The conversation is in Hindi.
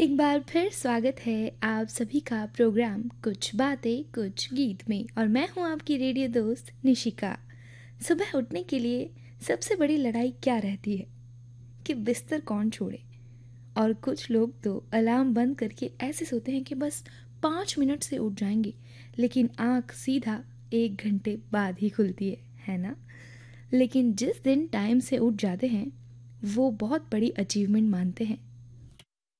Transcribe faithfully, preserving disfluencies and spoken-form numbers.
एक बार फिर स्वागत है आप सभी का प्रोग्राम कुछ बातें कुछ गीत में। और मैं हूं आपकी रेडियो दोस्त निशिका। सुबह उठने के लिए सबसे बड़ी लड़ाई क्या रहती है कि बिस्तर कौन छोड़े। और कुछ लोग तो अलार्म बंद करके ऐसे सोते हैं कि बस पाँच मिनट से उठ जाएंगे, लेकिन आँख सीधा एक घंटे बाद ही खुलती है है ना। लेकिन जिस दिन टाइम से उठ जाते हैं वो बहुत बड़ी अचीवमेंट मानते हैं।